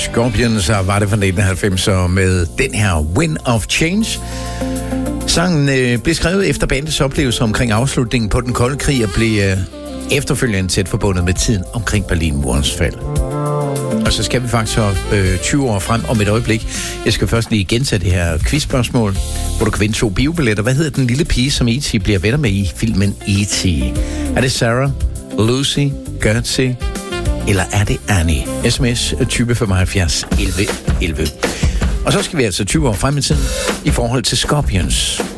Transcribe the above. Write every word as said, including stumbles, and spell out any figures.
Scorpions, så var det fra nitten halvfems med den her Wind of Change. Sangen øh, blev skrevet efter bandets oplevelser omkring afslutningen på den kolde krig og blev øh, efterfølgende tæt forbundet med tiden omkring Berlinmurens fald. Og så skal vi faktisk øh, tyve år frem om et øjeblik. Jeg skal først lige gentage det her quizspørgsmål, hvor du kan vinde to biobilletter. Hvad hedder den lille pige, som E T bliver venner med i filmen E T? Er det Sarah, Lucy, Gertie, eller er det Annie? Sms tyve femoghalvfjerds elleve elleve. Og så skal vi altså tyve år frem i tiden i forhold til Scorpions.